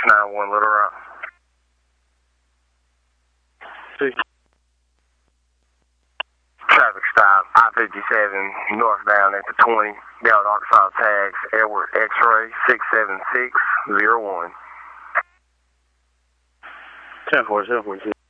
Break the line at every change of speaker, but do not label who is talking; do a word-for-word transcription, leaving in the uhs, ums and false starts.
nine one Little Rock.
See.
Traffic stop, I fifty-seven, northbound at the twenty, Dallas, Arkansas tags, Edward X-ray six seven six zero one.
ten four, seven four six.